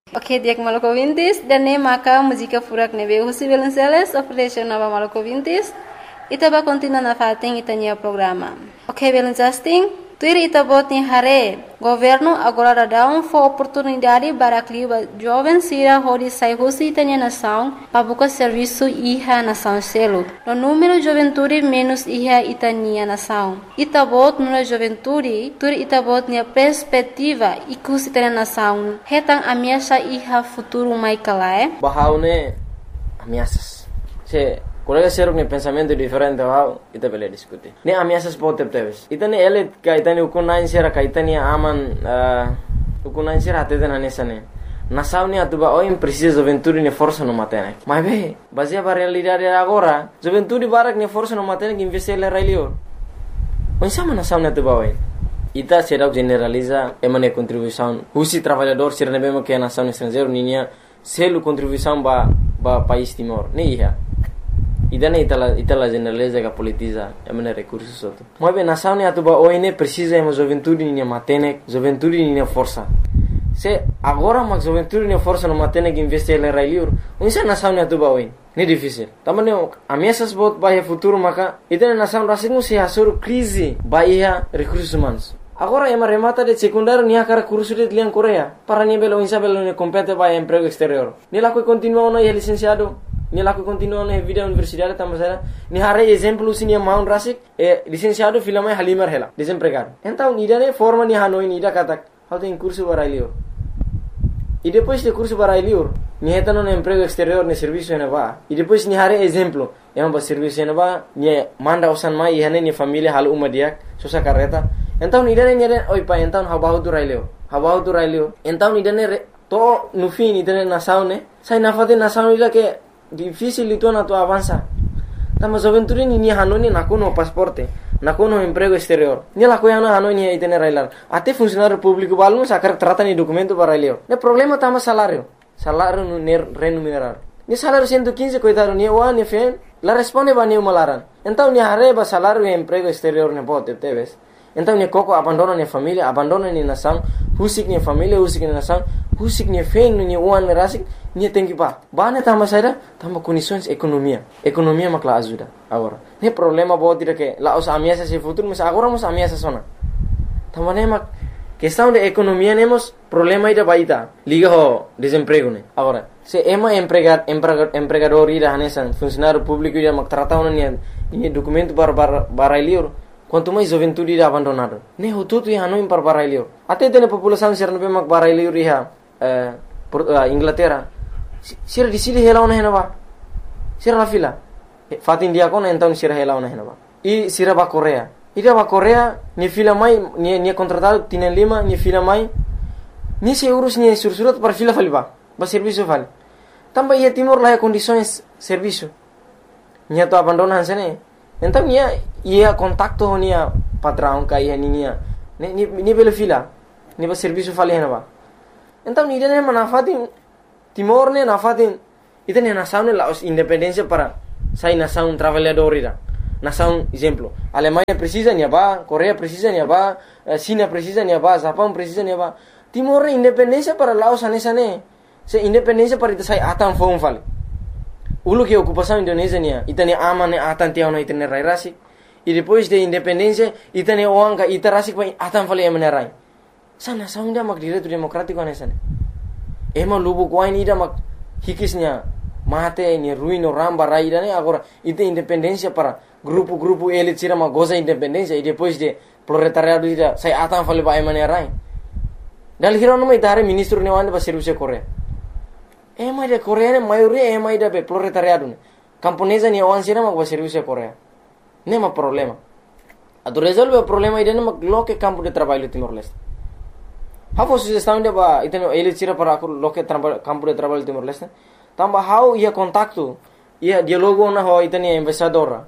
Ok, dia maluco ouvintes, dan maka música furak nebe Husi Belenceles, oferece nova maluco ouvintes, itaba continua na fating itanya programa. Ok, Belencasting, tuir itabot ni hare, governo agora dá oportunidade para que jovens sira hodi sai Husi itanya nação, para buscar serviço iha nação selo. No número juventude menos iha itanya nação. Itabot nuna juventude, tuir itabot ni perspectiva ikus itanya nação. Hetang ameaça iha futuro mai kalae. Bahaune ameaças. Se colega ser um pensamento diferente bahau, ita bele discutir. Ne ameaças pode ter. Itane ele kaitani ukunain sera kaitani aman ukunain sera até na nesane. Nação ne atuba oi precisa juventude ne força no matene. Mas be, baseia para realidade agora, juventude barak ne força no matene que investir ele railio. Onde sama nação ne atuba oi. Ita será generaliza emane contribuição. Husi trabalhador ser ne bemo que a nação estrangeiro ninya selo contribuição ba país Timor. Ne ia. Idane itala generaliza que politiza emane recursos outro. Mas bem nação ne atuba oi ne precisa ema juventude ninya matene, juventude ninya força. Se agora mas juventude ninya força no matene que investir ele railio. Onde nação ne atuba oi. Ne difícil. Também ameaças bot bahia futuro maka itane nação rasingu se hasur crise bahia recursos humanos. Agora ema remata de secundário nia cara curso de liang Coreia. Para nia belo insa belo ne compete vai emprego exterior. Ni lá que continua no licenciado, ni lá que continua no vida universidade também. Ni hare exemplo se nia maun rasik licenciado filama halimar hela desempregado. Então ni dane forma ni hanoi ni da kata. How tem curso para ilio. E depois de curso para ilio, ni heta no emprego exterior ne serviço ne va. E depois ni hare exemplo, ema ba serviço ne va, ni manda usan mai hene ni família hal uma dia, susa carreta. Então idane oi pa então habahu tu railio então idane to no fim idane nação ne sai na fade nação ila que difícil itu na tu avança tama juventude ni hanoni na kono pasporte na kono emprego exterior ni la ko yana hanoni idane railar até funcionário público balmo sakar trata ni documento para railio ne problema tama salário no remunerar ni salário 115 coitado ni o ni fen la responde ba ni malaran então ni areba salário e emprego exterior ne pode teves. Então ne koko abandona ne família, abandona ne nação, husik ne família, husik ne nação, husik ne fen ne uan ne rasik, ne tem que ba. Ba ne tama saída, tama condições economia. Economia makla ajuda agora. Ne problema bo dire que lá os ameaças se futuro, mas agora mos ameaças sona. Tama ne mak questão de economia nemos problema ida baita. Liga ho desemprego ne. Agora, se ema empregador ida hanesan, funcionário público ida mak trata ona ne documento para ilio. Quanto mais juventude irá abandonado. Ne hututu ia hanoi para barailio. Até tem a população ser no mak barailio riha Inglaterra. Sira di sili hela ona henaba. Sira la fila. Fatin dia kona então sira hela ona henaba. E sira ba Coreia. Ida ba Coreia ni fila mai ni contratado tienen lima ni fila mai. Ni se urus ni sursurat para fila faliba. Ba serviço vale. Também ia Timor lá condições serviço. Ni to abandonan sene. Então ia contacto nia patrão kai nia ni bela fila ni ba serviço fali henaba. Então ni dene manafatin Timor ne nafatin itene nação ne la independência para sai nação trabalhador ira. Nação exemplo, Alemanha precisa nia ba, Coreia precisa nia ba, China precisa nia ba, Japão precisa nia ba. Timor independência para Laos anesane. Se independência para ita sai atan fom fali. Ulu que ocupação Indonésia nia, itane aman atan tiao na itane rai rasik. E depois de independência, itane oanga ita rasik pa atan fali emanerai. Sana saunda mak direito democrático anesane. Ema lubu kuain ida mak hikisnya mate ni ruino ramba rai dane agora ite independência para grupo elite sira mak goza independência e depois de proletariado ida sai atan fali pa emanerai. Dal hirono mai tare ministro ne wande ba serviço Coreia. Ema ida Coreia ne maioria ema ida be proletariado ne. Camponesa ni awan sira mak ba serviço Coreia. Nema problema. Atu resolve o problema ida ne mak loke campo de trabalho Timor-Leste. Hau sugestão de ba iteno ele tira para loke campo de trabalho Timor-Leste. Tamba hau ia contacto ia dialogo na ho iteni embaixador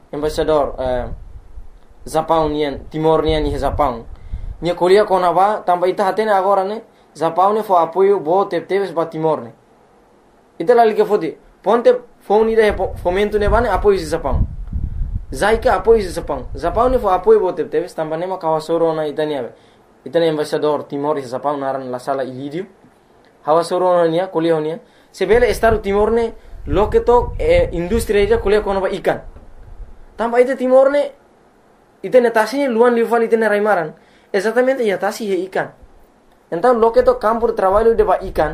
Japão nian Timor nian ni Japão. Nia kolia kona ba tamba ita hatene agora ne Japão ne fo apoio bo teves ba Timor ne. Ita lali que fodi ponte phone ida fomento ne bane apoio de Japão. Zaika apoio de Japão. Japão ne fo apoio bo teves tamba ne ma kawasoro na itani embaixador Timor e Japão naran la sala ilidio. hawa soronia kuliah sebele Estado Timor ne loketo industri ida kuliah kono ba ikan tamba ite Timor ne ite netasi luan lival ite raimaran exatamente ya tasi he ikan então loketo campo de trabalho de ba ikan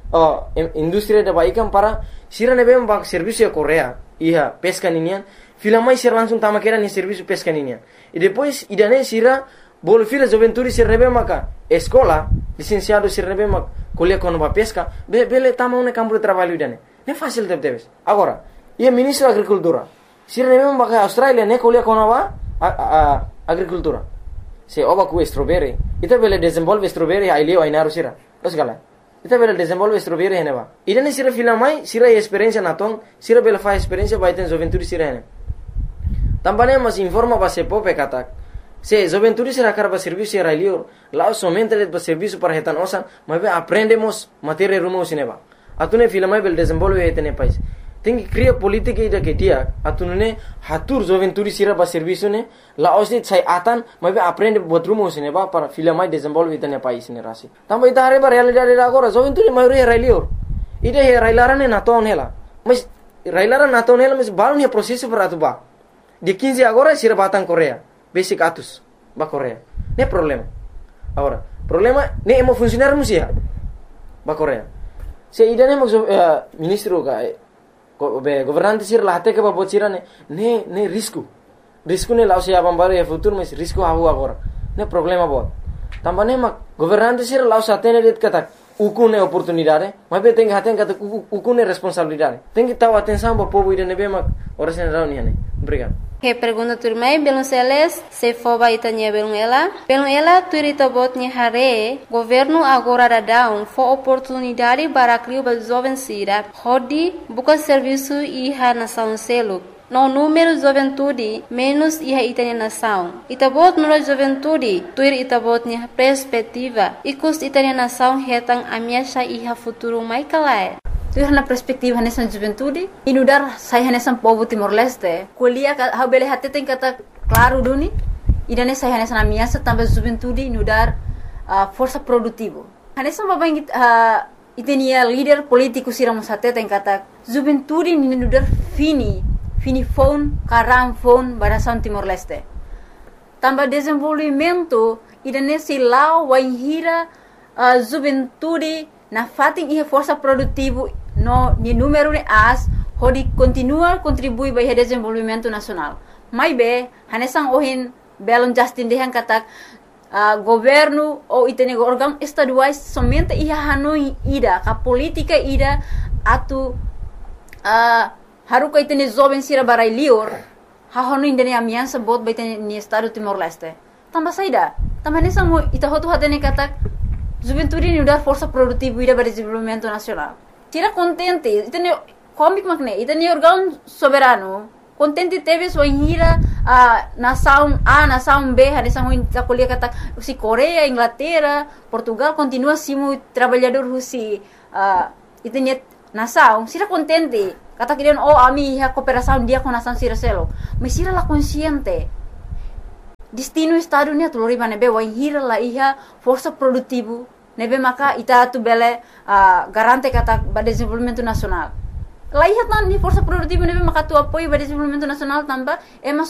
industri de ba ikan para sira nebe ba serviço a Coreia ia pesca ninian filamai sira langsung tama kera ni serviço pesca ninian e depois idane sira bol fila juventude sira nebe maka escola licenciado sira nebe mak kuliah kono ba pesca bele tama un campo de trabalho idane ne fácil debes agora ia ministro da agricultura sira nebe maka Australia ne kuliah kono ba agricultura se oba ku strawberry ita bele desenvolve strawberry ai leo ai naru sira terus gala ita bele desenvolve strawberry hene ba idane sira filamai sira experiência naton sira bele fa experiência ba iten juventude sira hene tambane mas informa ba se pope katak se juventude sira karba serviço sira leo lá somente le ba serviço para hetan osan mas aprendemos matéria rumo sineba atune filamai bele desenvolve hetene país tem cria política ida que dia atunune hatur juventude sira ba serviço ne la osni sai atan mas aprende buat rumo sineba para filamai desenvolve hetene país ne rasi tamba ita are ba realidade agora juventude maioria railio ida he railarane naton hela mas railara naton hela mas baru ne processo para tu ba de 15 agora sira batang Coreia basic atus ba Coreia ne problema agora problema ne emo funcionar musia ba Coreia se ida ne mo ministro ka governante sir lahte ke ba bocira ne risco ne lao se abam baru ya futuro mas risco hahu agora ne problema bot tambane mak governante sir lao satene det kata ukune oportunidade mas be tenga haten kata ukune responsabilidade tengi tahu atenção ba povo ida ne be mak ora sen rauni ne obrigado. Que pergunta turmai belum seles se foba itanya belum ela turita botnya hare governo agora dadão fo oportunidade para criar ba jovem sira hodi buka serviço iha nação selo no número juventude menos iha itanya nação itabot no juventude tuir itabotnya perspectiva ikus itanya nação hetang amiasha iha futuro mai kalai. Tu na perspektiva nessa juventude inudar saya nessa povo Timor Leste kuliah ha bele hatte tem kata claro duni idane saya nessa na minha também juventude inudar força produtivo nessa babang itenia líder político siramos hatte tem kata juventude inudar fini phone karam phone barasan Timor Leste também desenvolvimento idane silau waihira juventude na fating iha força produtivo no ni número de as hodi continua contribui para o desenvolvimento nacional mai be hanesang ohin belon Justin dehan katak governo ou itene órgão estaduais somente iha hanoi ida ka política ida atu haruka itene jovem sira barai lior ha honu indene amiança bot baitene ni estado Timor Leste tamba saida tamba hanesang ita hotu hatene katak juventude ni udar força produtiva ida para desenvolvimento nacional tira contente itene comic makne itene órgão soberano contente teve sua hira nação A nação B hanesang ita kuliah kata si Coreia Inglaterra Portugal continua simu trabalhador rusi itene nação sira contente kata kirian ami ha cooperação dia com nação sira selo mas sira la consciente destino estado ni atulori manebe wa hira la iha força produtivo nebe maka ita tu bele garante kata ba desenvolvimento nacional la iha tan ni força produtivo nebe maka tu apoio ba desenvolvimento nacional tamba